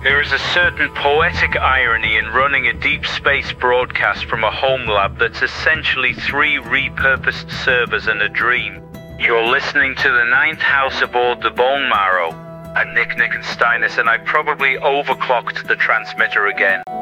There is a certain poetic irony in running a deep space broadcast from a home lab that's essentially 3 repurposed servers and a dream. You're listening to the 9th house aboard the Bone Marrow. I'm Nick Nickensteinis, and I probably overclocked the transmitter again.